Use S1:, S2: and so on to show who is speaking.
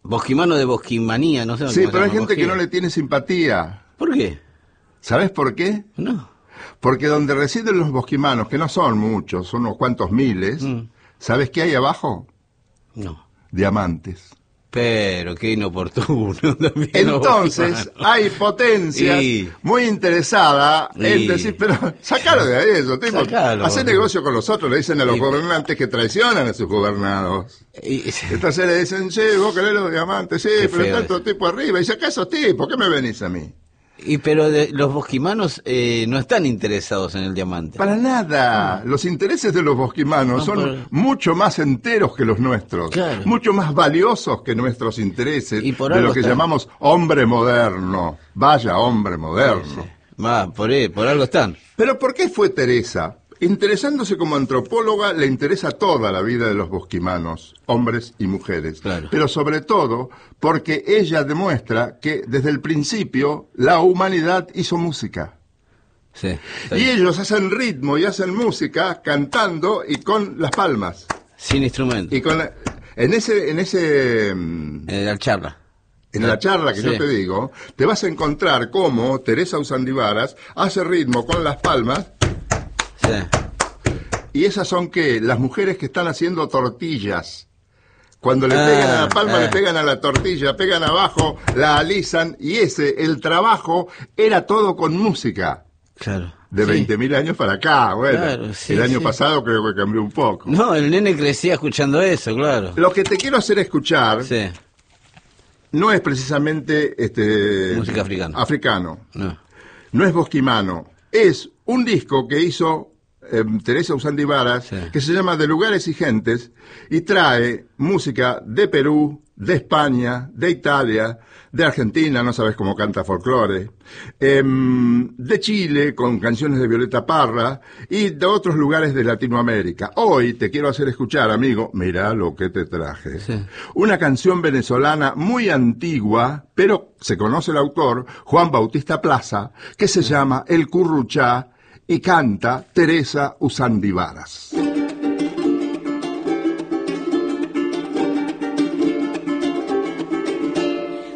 S1: Bosquimano de bosquimanía, no sé.
S2: Sí,
S1: cómo se
S2: pero hay
S1: llama,
S2: gente que
S1: bosquima.
S2: no le tiene simpatía.
S1: ¿Por qué?
S2: ¿Sabes por qué?
S1: No.
S2: Porque donde residen los bosquimanos, que no son muchos, son unos cuantos miles, ¿sabes qué hay abajo?
S1: No.
S2: Diamantes.
S1: Pero qué inoportuno también.
S2: Entonces,
S1: los
S2: hay potencias
S1: Y-
S2: muy interesadas en
S1: y-
S2: decir, pero sacalo de ahí eso, tipo,
S1: Sacalo.
S2: hacer negocio con los otros, le dicen a los
S1: Y-
S2: gobernantes que traicionan a sus gobernados. Entonces le dicen, sí, vos querés los diamantes, sí,
S1: Qué
S2: pero
S1: feo
S2: está otro
S1: eso.
S2: tipo arriba, y saca esos tipos, ¿qué me venís a mí?
S1: pero los bosquimanos no están interesados en el diamante.
S2: Para nada. Los intereses de los bosquimanos
S1: No,
S2: son
S1: pero-
S2: mucho más enteros que los nuestros.
S1: Claro.
S2: Mucho más valiosos que nuestros intereses
S1: Y por
S2: de
S1: algo
S2: lo que
S1: están.
S2: llamamos hombre moderno. Vaya hombre moderno.
S1: Sí. Va, por algo están.
S2: Pero ¿por qué fue Teresa? Interesándose como antropóloga, le interesa toda la vida de los bosquimanos, hombres y mujeres.
S1: Claro.
S2: Pero sobre todo porque ella demuestra que desde el principio la humanidad hizo música.
S1: Sí. está
S2: Y
S1: bien.
S2: ellos hacen ritmo y hacen música cantando y con las palmas.
S1: Sin instrumento.
S2: Y con en
S1: La charla.
S2: la charla que
S1: Sí.
S2: yo te digo, te vas a encontrar cómo Teresa Usandivaras hace ritmo con las palmas.
S1: Sí.
S2: Y esas son que las mujeres que están haciendo tortillas. Cuando le pegan a la palma, le pegan a la tortilla, pegan abajo, la alisan, y el trabajo era todo con música.
S1: Claro.
S2: De
S1: Sí.
S2: 20.000 años para acá, bueno.
S1: Claro, sí,
S2: el año
S1: sí.
S2: pasado creo que cambió un poco.
S1: No, el nene crecía escuchando eso, claro.
S2: Lo que te quiero hacer escuchar
S1: Sí.
S2: no es precisamente
S1: Música africana.
S2: africano,
S1: No.
S2: no es bosquimano, es un disco que hizo Teresa Usandivaras,
S1: Sí.
S2: que se llama De Lugares y Gentes, y trae música de Perú, de España, de Italia, de Argentina, no sabes cómo canta folclore, de Chile, con canciones de Violeta Parra, y de otros lugares de Latinoamérica. Hoy te quiero hacer escuchar, amigo, mirá lo que te traje.
S1: Sí.
S2: Una canción venezolana muy antigua, pero se conoce el autor, Juan Bautista Plaza, que se llama El Curruchá, y canta Teresa Usandivaras.